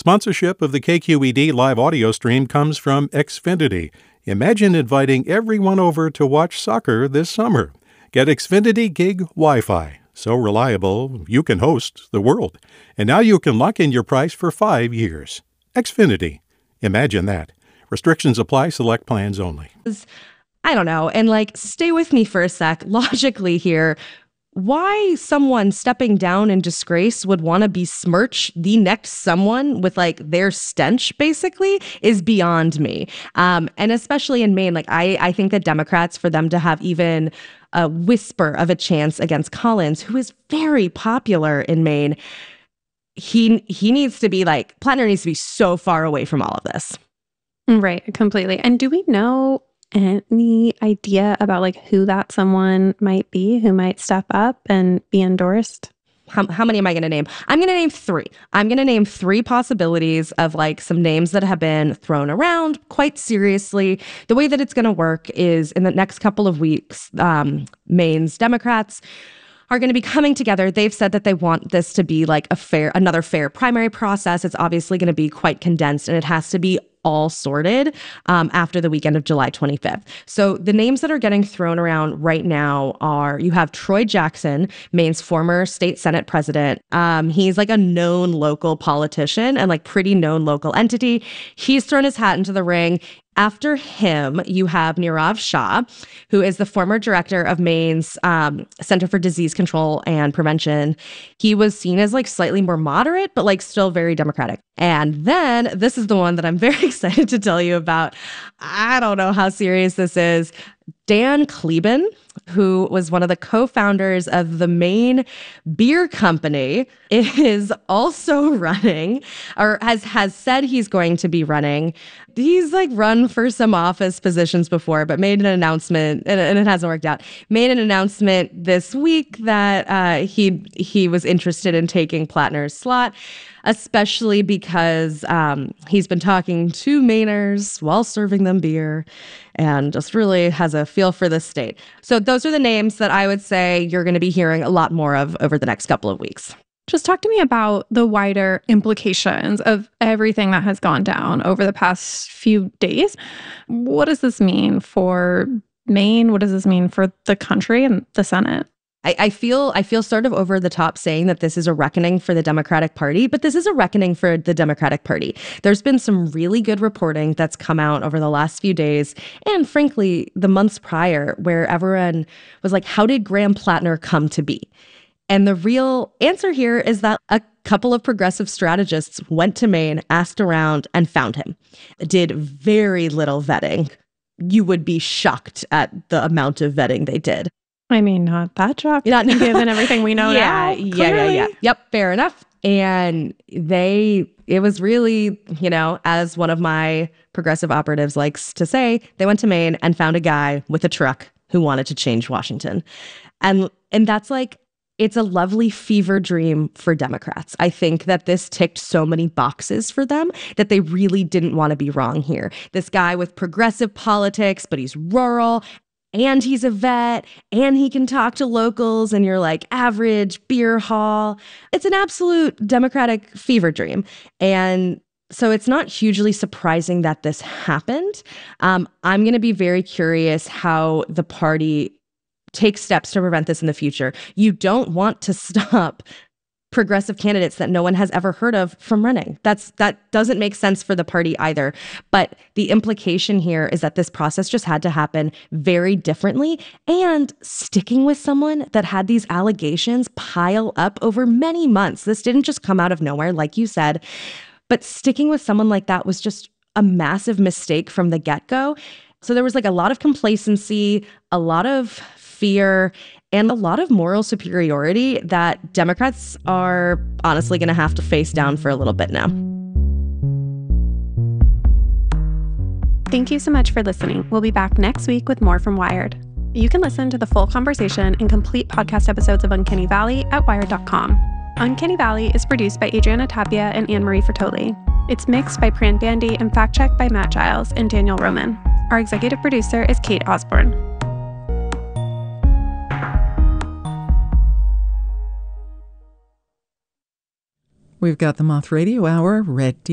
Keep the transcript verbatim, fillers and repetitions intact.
Sponsorship of the K Q E D live audio stream comes from Xfinity. Imagine inviting everyone over to watch soccer this summer. Get Xfinity Gig Wi-Fi. So reliable, you can host the world. And now you can lock in your price for five years. Xfinity. Imagine that. Restrictions apply. Select plans only. I don't know. And like, stay with me for a sec. Logically here, why someone stepping down in disgrace would want to besmirch the next someone with like their stench basically is beyond me. Um, and especially in Maine, like I, I think that Democrats, for them to have even a whisper of a chance against Collins, who is very popular in Maine, he he needs to be like, Plattner needs to be so far away from all of this. Right, completely. And do we know any idea about like who that someone might be who might step up and be endorsed? How, how many am I going to name? I'm going to name three. I'm going to name three possibilities of like some names that have been thrown around quite seriously. The way that it's going to work is in the next couple of weeks, um, Maine's Democrats are going to be coming together. They've said that they want this to be like a fair, another fair primary process. It's obviously going to be quite condensed, and it has to be all sorted um, after the weekend of July twenty-fifth. So the names that are getting thrown around right now are, you have Troy Jackson, Maine's former state Senate president. Um, he's like a known local politician and like pretty known local entity. He's thrown his hat into the ring. After him, you have Nirav Shah, who is the former director of Maine's um, Center for Disease Control and Prevention. He was seen as like slightly more moderate, but like still very Democratic. And then this is the one that I'm very excited to tell you about. I don't know how serious this is. Dan Kleben, who was one of the co-founders of the Maine Beer Company, is also running, or has has said he's going to be running. He's like run for some office positions before, but made an announcement, and, and it hasn't worked out. Made an announcement this week that uh, he he was interested in taking Plattner's slot, especially because um, he's been talking to Mainers while serving them beer, and just really has a feel for this state. So those are the names that I would say you're going to be hearing a lot more of over the next couple of weeks. Just talk to me about the wider implications of everything that has gone down over the past few days. What does this mean for Maine? What does this mean for the country and the Senate? I, I feel I feel sort of over the top saying that this is a reckoning for the Democratic Party, but this is a reckoning for the Democratic Party. There's been some really good reporting that's come out over the last few days, and frankly, the months prior, where everyone was like, how did Graham Plattner come to be? And the real answer here is that a couple of progressive strategists went to Maine, asked around, and found him. Did very little vetting. You would be shocked at the amount of vetting they did. I mean, not that shocked, not, given everything we know yeah, now. Yeah, clearly. yeah, yeah. Yep, fair enough. And they, it was really, you know, as one of my progressive operatives likes to say, they went to Maine and found a guy with a truck who wanted to change Washington. And and that's like, it's a lovely fever dream for Democrats. I think that this ticked so many boxes for them that they really didn't want to be wrong here. This guy with progressive politics, but he's rural, and he's a vet, and he can talk to locals, and you're like average beer hall. It's an absolute Democratic fever dream. And so it's not hugely surprising that this happened. Um, I'm going to be very curious how the party take steps to prevent this in the future. You don't want to stop progressive candidates that no one has ever heard of from running. That's that doesn't make sense for the party either. But the implication here is that this process just had to happen very differently, and sticking with someone that had these allegations pile up over many months. This didn't just come out of nowhere, like you said, but sticking with someone like that was just a massive mistake from the get-go. So there was like a lot of complacency, a lot of fear, and a lot of moral superiority that Democrats are honestly going to have to face down for a little bit now. Thank you so much for listening. We'll be back next week with more from Wired. You can listen to the full conversation and complete podcast episodes of Uncanny Valley at wired dot com. Uncanny Valley is produced by Adriana Tapia and Anne-Marie Fertoli. It's mixed by Pran Bandy and fact-checked by Matt Giles and Daniel Roman. Our executive producer is Kate Osborne. We've got the Moth Radio Hour ready